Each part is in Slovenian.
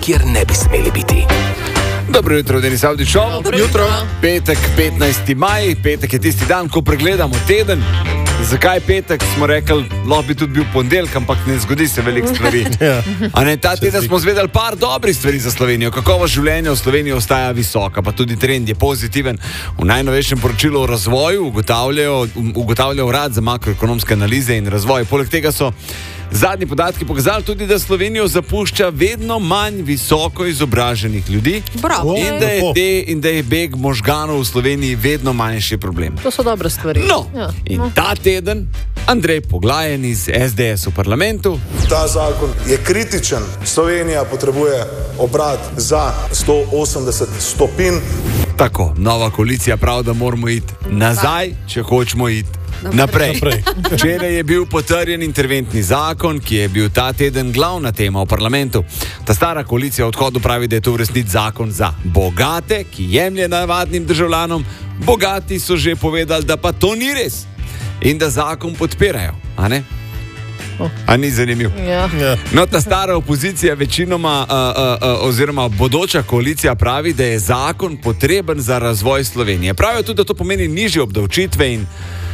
kjer ne bi smeli biti. Dobro jutro, Denis Avdićov. Dobro jutro. Petek, 15. maj, petek je tisti dan, ko pregledamo teden. Zakaj petek? Smo rekli, lahko bi tudi bil ponedeljek, ampak ne zgodi se veliko stvari. A ne, ta teden smo zvedeli par dobrih stvari za Slovenijo. Kakovost življenja v Sloveniji ostaja visoka, pa tudi trend je pozitiven. V najnovejšem poročilu o razvoju ugotavlja Urad za makroekonomske analize in razvoj. Poleg tega so zadnji podatki pokazali tudi, da Slovenijo zapušča vedno manj visoko izobraženih ljudi. Bravo. In da je beg možganov v Sloveniji vedno manjši problem. To so dobre stvari. No, in ta teden Andrej Poglajen iz SDS v parlamentu. Ta zakon je kritičen. Slovenija potrebuje obrat za 180 stopinj. Tako, nova koalicija pravi, da moramo iti nazaj, če hočemo iti naprej. Včeraj je bil potrjen interventni zakon, ki je bil ta teden glavna tema v parlamentu. Ta stara koalicija v odhodu pravi, da je to v resnici zakon za bogate, ki jemlje navadnim državljanom. Bogati so že povedali, da pa to ni res in da zakon podpirajo, a ne? A ni zanimiv? Ja. No, ta stara opozicija večinoma oziroma bodoča koalicija pravi, da je zakon potreben za razvoj Slovenije. Pravijo tudi, da to pomeni nižje obdavčitve in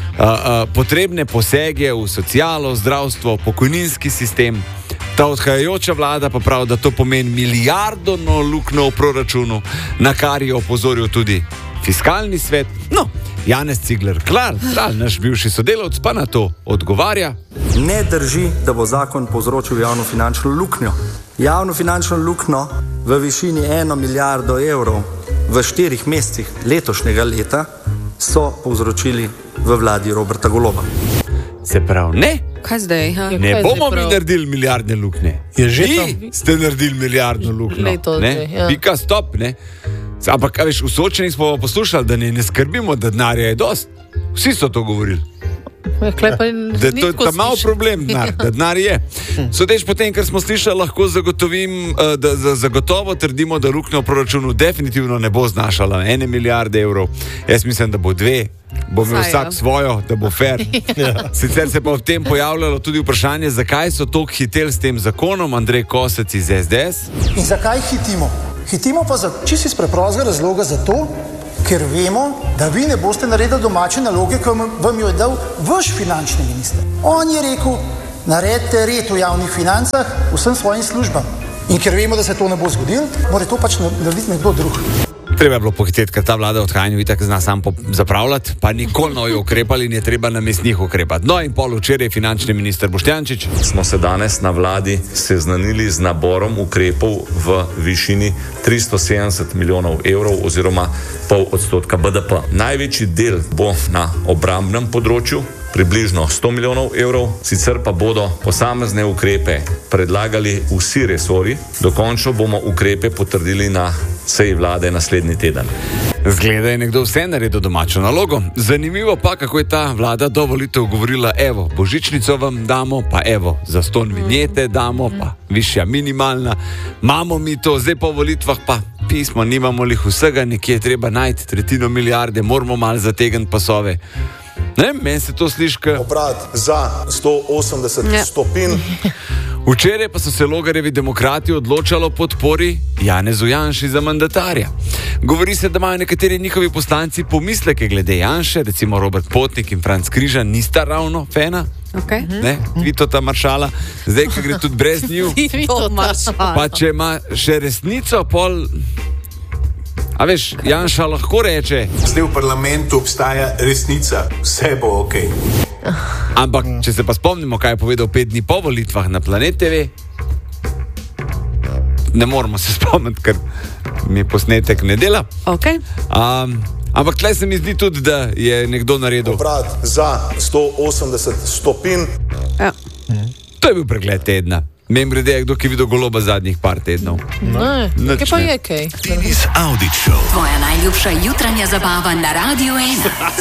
potrebne posege v socialo, zdravstvo, pokojninski sistem. Ta odhajajoča vlada pa pravi, da to pomeni milijardno luknjo v proračunu, na kar je opozoril tudi Fiskalni svet. No, Janez Cigler Kralj, naš bivši sodelavec, pa na to odgovarja. Ne drži, da bo zakon povzročil javnofinančno luknjo. Javnofinančno luknjo v višini 1 milijardo evrov v 4 mesecih letošnjega leta so povzročili v vladi Roberta Goloba. Se pravi, ne? Kaj zdaj? Ne bomo mi naredili milijardne luknje. Vi ste naredili milijardno luknjo. Pika stop, ne? Ampak, veš, v Sočenih smo poslušali, da ne skrbimo, da denarja je dost. Vsi so to govorili. Da je to malo problem, da denar je. Sodeč po tem, kar smo slišali, lahko zagotovim, da zagotovo trdimo, da luknja v proračunu definitivno ne bo znašala 1 milijarde evrov. Jaz mislim, da bo 2. Bo imel vsak svojo, da bo fair. Sicer se pa v tem pojavljalo tudi vprašanje, zakaj so toliko hiteli s tem zakonom. Andrej Kosec iz SDS. In zakaj hitimo? Hitimo pa čisto iz preprostega razloga zato, ker vemo, da vi ne boste naredili domače naloge, ki vam jo je dal vaš finančni minister. On je rekel, naredite red v javnih financah vsem svojim službam. In ker vemo, da se to ne bo zgodilo, mora to pač narediti nekdo drug. Treba je bilo pohiteti, ker ta vlada odhajanju itak zna sam zapravljati, pa nikoli nojo ukrepali in je treba namesto njih ukrepati. No in pol včeraj finančni minister Boštjančič. Smo se danes na vladi seznanili z naborom ukrepov v višini 370 milijonov evrov oziroma 0,5% BDP. Največji del bo na obrambnem področju, približno 100 milijonov evrov, sicer pa bodo posamezne ukrepe predlagali vsi resorji. Dokončno bomo ukrepe potrdili na seji vlade naslednji teden. Zgleda je nekdo vse naredil domačo nalogo. Zanimivo pa, kako je ta vlada do volitev govorila, evo, božičnico vam damo, pa evo, zastonj vinjete damo, pa višja minimalna. Imamo mi to, zdaj po volitvah pa pismo, nimamo lih vsega, nekje treba najti 1/3 milijarde, moramo malo zategniti pasove. Ne, meni se to sliši, obrat za 180 stopinj. Včeraj pa so se Logarjevi demokrati odločali o podpori Janezu Janši za mandatarja. Govori se, da imajo nekateri njihovi poslanci pomisleke glede Janše, recimo Robert Potnik in Franc Križan nista ravno fena. Ne, Vitota Maršala, zdaj, ki gre tudi brez njiju. Pa če ima še resnico, pol... A veš, Janša lahko reče... Zdaj v parlamentu obstaja resnica, vse bo okej. Ampak, če se pa spomnimo, kaj je povedal 5 dni po volitvah na Planet TV, ne moramo se spomniti, ker mi posnetek ne dela. Ampak tlej se mi zdi tudi, da je nekdo naredil... Obrat za 180 stopinj. To je bil pregled tedna. Membrede je kdo, ki je videl Goloba zadnjih par tednov. Kaj pa je kaj? Denis Avdićov. Tvoja najljubša jutranja zabava na Radio 1.